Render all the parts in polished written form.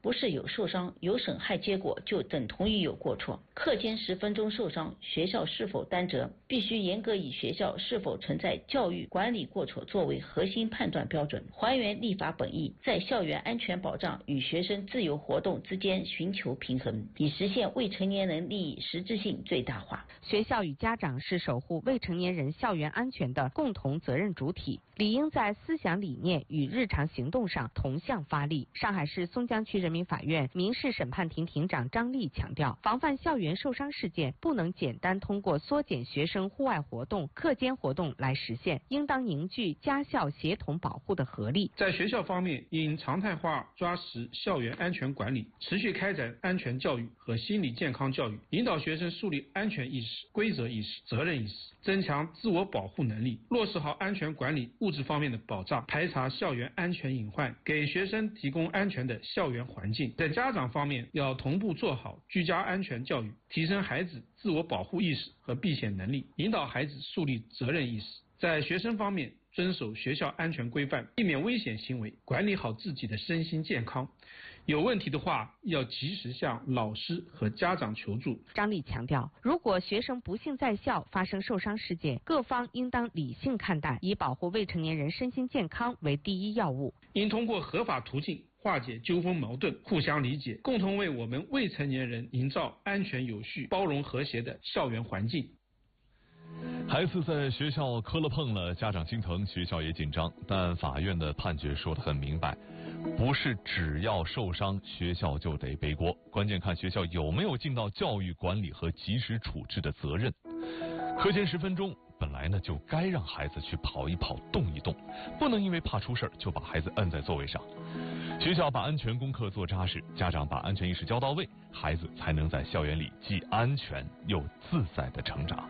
不是有受伤、有损害结果就等同于有过错。课间10分钟受伤，学校是否担责，必须严格以学校是否存在教育管理过错作为核心判断标准，还原立法本意，在校园安全保障与学生自由活动之间寻求平衡，以实现未成年人利益实质性最大化。 学校与家长是守护未成年人校园安全的共同责任主体，理应在思想理念与日常行动上同向发力。上海市松江区人民法院民事审判庭庭长张丽强调，防范校园受伤事件不能简单通过缩减学生户外活动、课间活动来实现，应当凝聚家校协同保护的合力。 在学校方面，应常态化抓实校园安全管理，持续开展安全教育和心理健康教育，引导学生树立安全意识、规则意识、责任意识，增强自我保护能力，落实好安全管理物质方面的保障，排查校园安全隐患，给学生提供安全的校园环境。在家长方面，要同步做好居家安全教育，提升孩子自我保护意识和避险能力，引导孩子树立责任意识。在学生方面，遵守学校安全规范，避免危险行为，管理好自己的身心健康。有问题的话，要及时向老师和家长求助。 张丽强调，如果学生不幸在校发生受伤事件，各方应当理性看待，以保护未成年人身心健康为第一要务。 应通过合法途径化解纠纷矛盾，互相理解，共同为我们未成年人营造安全有序、包容和谐的校园环境。 孩子在学校磕了碰了，家长心疼，学校也紧张，但法院的判决说得很明白，不是只要受伤学校就得背锅，关键看学校有没有尽到教育管理和及时处置的责任。课间10分钟本来呢就该让孩子去跑一跑、动一动，不能因为怕出事就把孩子摁在座位上。学校把安全功课做扎实，家长把安全意识教到位，孩子才能在校园里既安全又自在地成长。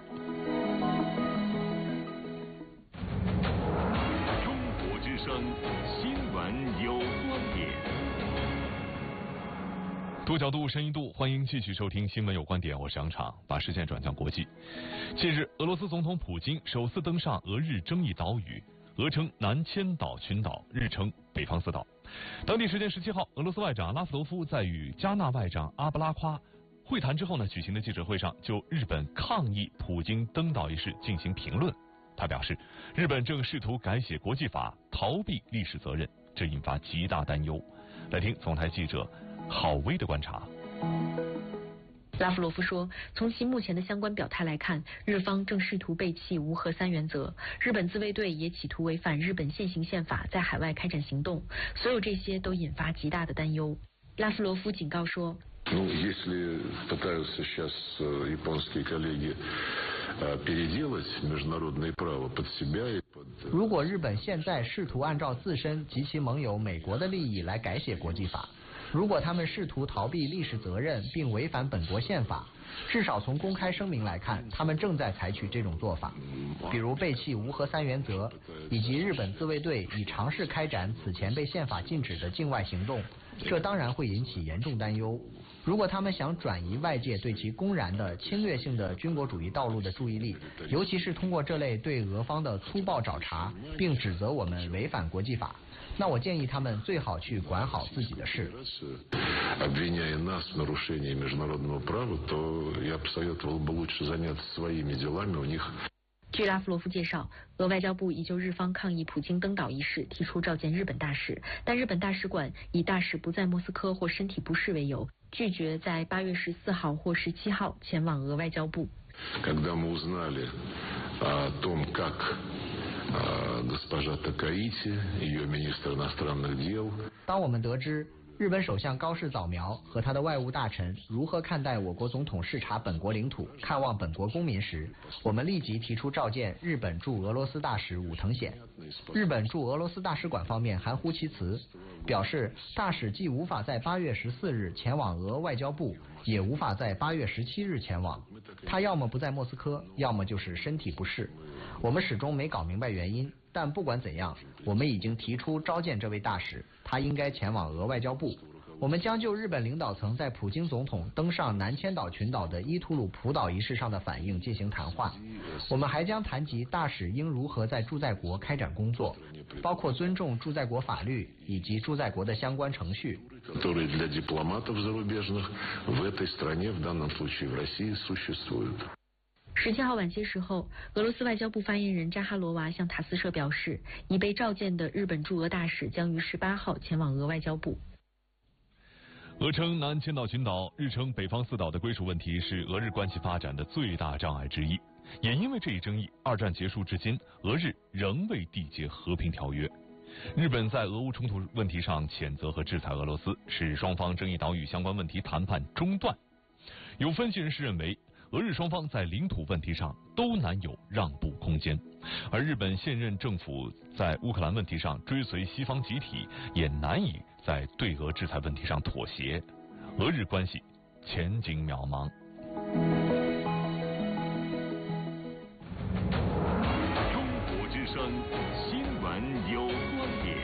中国之声新闻有观点， 多角度、深一度，欢迎继续收听新闻有观点，我是杨昶，把视线转向国际。近日，俄罗斯总统普京首次登上俄日争议岛屿，俄称南千岛群岛，日称北方四岛。当地时间17号，俄罗斯外长拉夫罗夫在与加纳外长阿布拉夸会谈之后呢，举行的记者会上就日本抗议普京登岛一事进行评论。他表示，日本正试图改写国际法，逃避历史责任，这引发极大担忧。来听总台记者郝威的观察。 拉夫罗夫说，从其目前的相关表态来看，日方正试图背弃无核三原则，日本自卫队也企图违反日本现行宪法，在海外开展行动，所有这些都引发极大的担忧。拉夫罗夫警告说， если пытаются сейчас японские коллеги переделать международное право под себя и под... 如果日本现在试图按照自身及其盟友美国的利益来改写国际法，如果他们试图逃避历史责任并违反本国宪法，至少从公开声明来看，他们正在采取这种做法，比如背弃无核三原则，以及日本自卫队已尝试开展此前被宪法禁止的境外行动，这当然会引起严重担忧。如果他们想转移外界对其公然的侵略性的军国主义道路的注意力，尤其是通过这类对俄方的粗暴找茬，并指责我们违反国际法，那我建议他们最好去管好自己的事。 Обвиняя нас в нарушении международного права, то я бы советовал бы лучше заняться своими делами у них. 据拉夫罗夫介绍，俄外交部已就日方抗议普京登岛一事提出召见日本大使，但日本大使馆以大使不在莫斯科或身体不适为由，拒绝在8月14号或17号前往俄外交部。 Когда мы узнали о том, как госпожа Такаити, ее министр иностранных дел... 当我们得知日本首相高市早苗和他的外务大臣如何看待我国总统视察本国领土、看望本国公民时，我们立即提出召见日本驻俄罗斯大使武藤显。日本驻俄罗斯大使馆方面含糊其辞，表示大使既无法在8月14日前往俄外交部，也无法在8月17日前往，他要么不在莫斯科，要么就是身体不适。我们始终没搞明白原因，但不管怎样，我们已经提出召见这位大使，他应该前往俄外交部。 我们将就日本领导层在普京总统登上南千岛群岛的伊图鲁普岛仪式上的反应进行谈话。我们还将谈及大使应如何在驻在国开展工作，包括尊重驻在国法律以及驻在国的相关程序。 которые для дипломатов зарубежных в этой стране, в данном случае в России, существуют. 17号晚些时候，俄罗斯外交部发言人扎哈罗娃向塔斯社表示，已被召见的日本驻俄大使将于18号前往俄外交部。 俄称南千岛群岛，日称北方四岛的归属问题是俄日关系发展的最大障碍之一。也因为这一争议，二战结束至今，俄日仍未缔结和平条约。日本在俄乌冲突问题上谴责和制裁俄罗斯，使双方争议岛屿相关问题谈判中断。有分析人士认为，俄日双方在领土问题上都难有让步空间，而日本现任政府在乌克兰问题上追随西方集体，也难以在对俄制裁问题上妥协。俄日关系前景渺茫。 中国之声新闻有观点，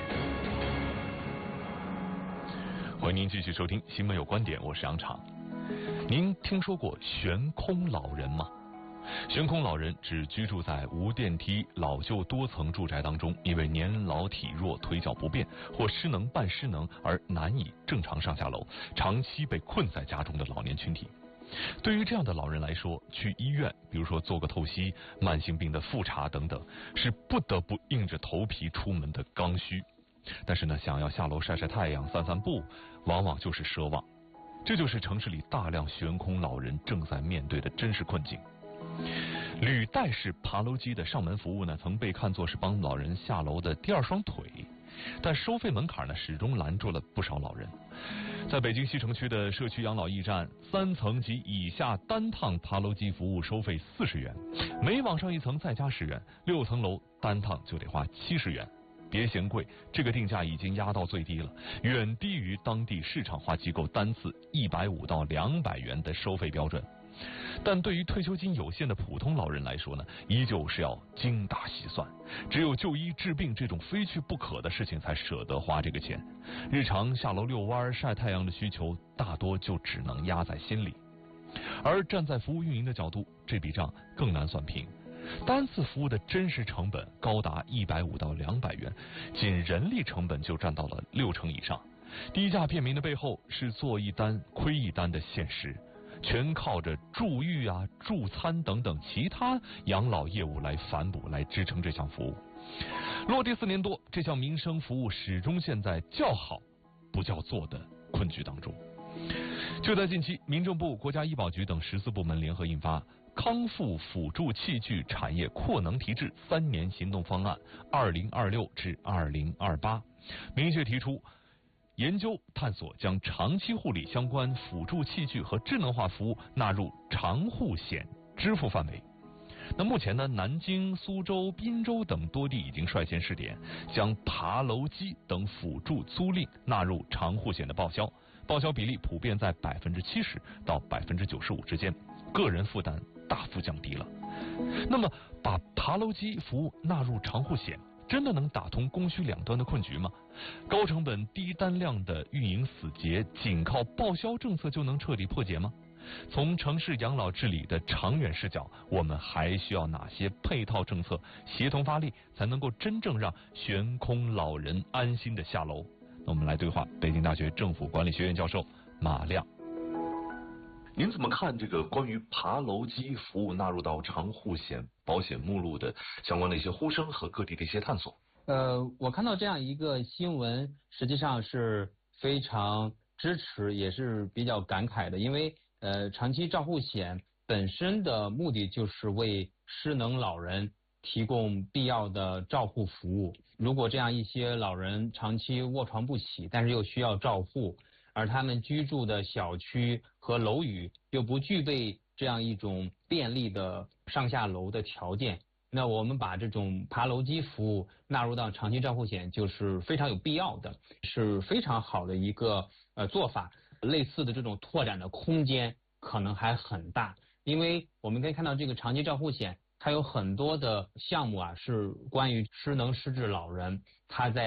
欢迎您继续收听新闻有观点，我是杨昶。您听说过悬空老人吗？悬空老人指居住在无电梯老旧多层住宅当中，因为年老体弱、腿脚不便或失能半失能而难以正常上下楼，长期被困在家中的老年群体。对于这样的老人来说，去医院，比如说做个透析、慢性病的复查等等，是不得不硬着头皮出门的刚需。但是呢，想要下楼晒晒太阳、散散步，往往就是奢望。这就是城市里大量悬空老人正在面对的真实困境。履带式爬楼机的上门服务呢，曾被看作是帮老人下楼的第二双腿，但收费门槛呢，始终拦住了不少老人。在北京西城区的社区养老驿站，3层及以下单趟爬楼机服务收费40元，每往上一层再加10元，6层楼单趟就得花70元。别嫌贵，这个定价已经压到最低了，远低于当地市场化机构单次150到200元的收费标准。但对于退休金有限的普通老人来说呢，依旧是要精打细算，只有就医治病这种非去不可的事情才舍得花这个钱。日常下楼遛弯、晒太阳的需求大多就只能压在心里。而站在服务运营的角度，这笔账更难算平。单次服务的真实成本高达150到200元，仅人力成本就占到了60%以上。低价便民的背后是做一单亏一单的现实，全靠着住育啊、助餐等等其他养老业务来反哺、来支撑这项服务。落地4年多，这项民生服务始终陷在叫好不叫座的困局当中。就在近期，民政部、国家医保局等14部门联合印发康复辅助器具产业扩能提质3年行动方案2026至2028，明确提出研究探索将长期护理相关辅助器具和智能化服务纳入长护险支付范围。那目前呢，南京、苏州、滨州等多地已经率先试点，将爬楼机等辅助租赁纳入长护险的报销，报销比例普遍在70%到95%之间，个人负担大幅降低了。那么，把爬楼机服务纳入长护险，真的能打通供需两端的困局吗？高成本低单量的运营死结，仅靠报销政策就能彻底破解吗？从城市养老治理的长远视角，我们还需要哪些配套政策协同发力，才能够真正让悬空老人安心的下楼？那我们来对话北京大学政府管理学院教授马亮。 您怎么看这个关于爬楼机服务纳入到长护险保险目录的相关的一些呼声和各地的一些探索？ 我看到这样一个新闻，实际上是非常支持，也是比较感慨的，因为长期照护险本身的目的就是为失能老人提供必要的照护服务。如果这样一些老人长期卧床不起，但是又需要照护，而他们居住的小区和楼宇又不具备这样一种便利的上下楼的条件，那我们把这种爬楼机服务纳入到长期照护险就是非常有必要的，是非常好的一个做法。类似的这种拓展的空间可能还很大，因为我们可以看到这个长期照护险它有很多的项目啊，是关于失能失智老人他在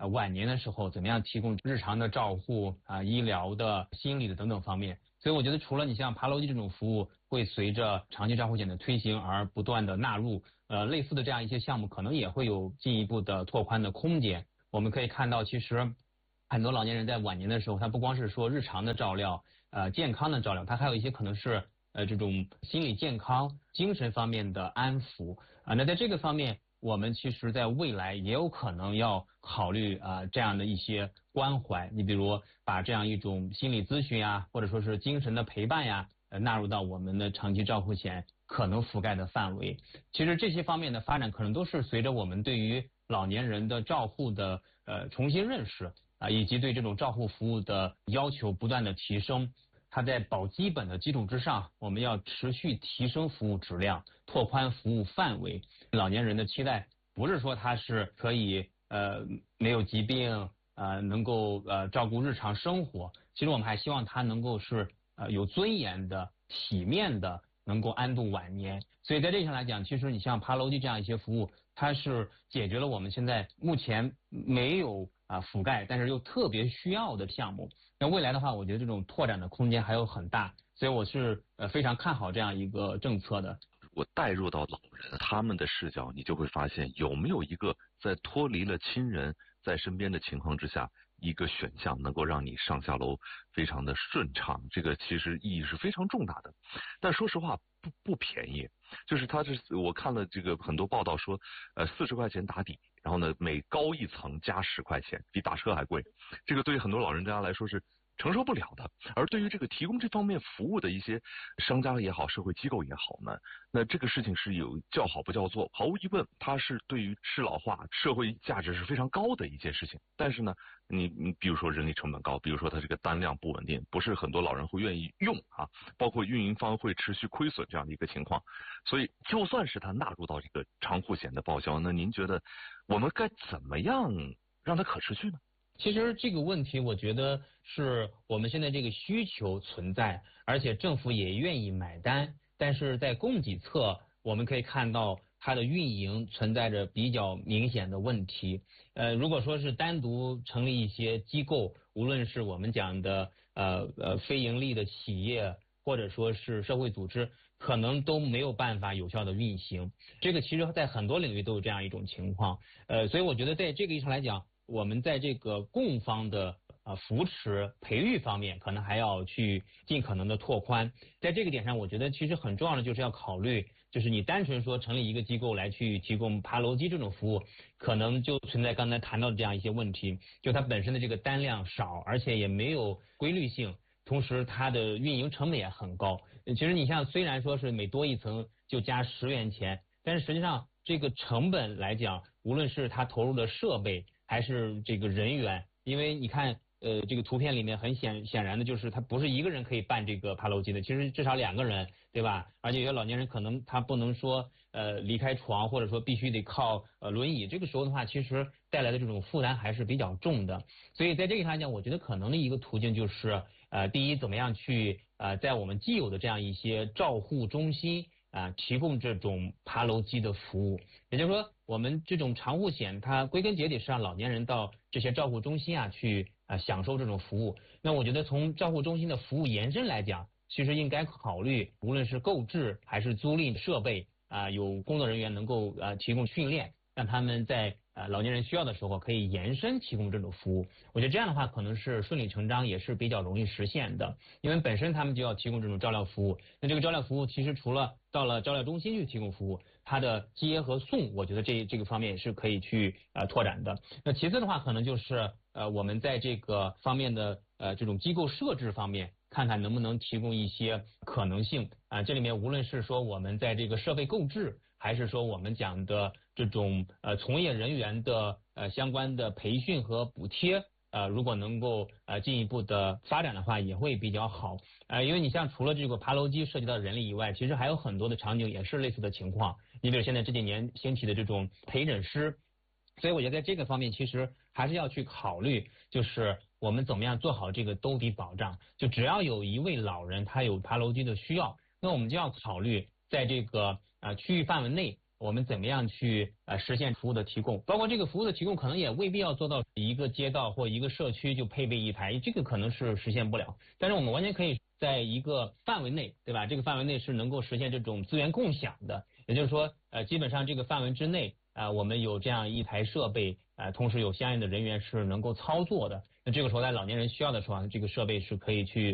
晚年的时候怎么样提供日常的照护医疗的、心理的等等方面。所以我觉得除了你像爬楼机这种服务会随着长期照护险的推行而不断的纳入，类似的这样一些项目可能也会有进一步的拓宽的空间。我们可以看到，其实很多老年人在晚年的时候，他不光是说日常的照料，健康的照料，他还有一些可能是这种心理健康、精神方面的安抚那在这个方面，我们其实在未来也有可能要考虑这样的一些关怀。你比如把这样一种心理咨询或者说是精神的陪伴纳入到我们的长期照护险可能覆盖的范围。其实这些方面的发展可能都是随着我们对于老年人的照护的重新认识以及对这种照护服务的要求不断的提升。它在保基本的基础之上，我们要持续提升服务质量，拓宽服务范围。老年人的期待不是说他是可以没有疾病能够照顾日常生活，其实我们还希望他能够是有尊严的、体面的，能够安度晚年。所以在这上来讲，其实你像爬楼机这样一些服务，它是解决了我们现在目前没有覆盖但是又特别需要的项目。那未来的话，我觉得这种拓展的空间还有很大，所以我是非常看好这样一个政策的。 我带入到老人他们的视角，你就会发现有没有一个在脱离了亲人在身边的情况之下，一个选项能够让你上下楼非常的顺畅，这个其实意义是非常重大的。但说实话不便宜，就是我看了这个很多报道说40块钱打底，然后呢每高一层加10块钱，比打车还贵，这个对于很多老人家来说是承受不了的。而对于这个提供这方面服务的一些商家也好，社会机构也好呢，那这个事情是有叫好不叫座。毫无疑问，它是对于适老化社会价值是非常高的一件事情。但是呢，你比如说人力成本高，比如说它这个单量不稳定，不是很多老人会愿意用包括运营方会持续亏损这样的一个情况。所以就算是它纳入到这个长护险的报销，那您觉得我们该怎么样让它可持续呢？ 其实这个问题我觉得是我们现在这个需求存在，而且政府也愿意买单，但是在供给侧我们可以看到它的运营存在着比较明显的问题。如果说是单独成立一些机构，无论是我们讲的非盈利的企业或者说是社会组织，可能都没有办法有效的运行。这个其实在很多领域都有这样一种情况。所以我觉得在这个意义上来讲，我们在这个供方的扶持培育方面，可能还要去尽可能的拓宽。在这个点上，我觉得其实很重要的就是要考虑，就是你单纯说成立一个机构来去提供爬楼机这种服务，可能就存在刚才谈到的这样一些问题，就它本身的这个单量少，而且也没有规律性，同时它的运营成本也很高。其实你像虽然说是每多一层就加10元钱，但是实际上这个成本来讲，无论是它投入的设备还是这个人员，因为你看这个图片里面很显然的就是他不是一个人可以办这个爬楼机的，其实至少2个人，对吧？而且有些老年人可能他不能说离开床，或者说必须得靠轮椅，这个时候的话其实带来的这种负担还是比较重的。所以在这个上来讲，我觉得可能的一个途径就是第一，怎么样去在我们既有的这样一些照护中心提供这种爬楼机的服务。也就是说，我们这种长护险它归根结底是让老年人到这些照护中心去享受这种服务。那我觉得从照护中心的服务延伸来讲，其实应该考虑无论是购置还是租赁设备有工作人员能够提供训练，让他们在老年人需要的时候可以延伸提供这种服务。我觉得这样的话可能是顺理成章，也是比较容易实现的，因为本身他们就要提供这种照料服务。那这个照料服务其实除了到了照料中心去提供服务，它的接和送，我觉得这个方面也是可以去拓展的。那其次的话，可能就是我们在这个方面的这种机构设置方面，看看能不能提供一些可能性这里面无论是说我们在这个设备购置，还是说我们讲的这种从业人员的相关的培训和补贴，如果能够进一步的发展的话，也会比较好。因为你像除了这个爬楼机涉及到人力以外，其实还有很多的场景也是类似的情况。你比如现在这几年兴起的这种陪诊师，所以我觉得在这个方面其实还是要去考虑，就是我们怎么样做好这个兜底保障。就只要有一位老人他有爬楼机的需要，那我们就要考虑在这个区域范围内， 我们怎么样去实现服务的提供，包括这个服务的提供可能也未必要做到一个街道或一个社区就配备一台，这个可能是实现不了，但是我们完全可以在一个范围内，对吧？这个范围内是能够实现这种资源共享的，也就是说基本上这个范围之内我们有这样一台设备同时有相应的人员是能够操作的，那这个时候在老年人需要的时候这个设备是可以去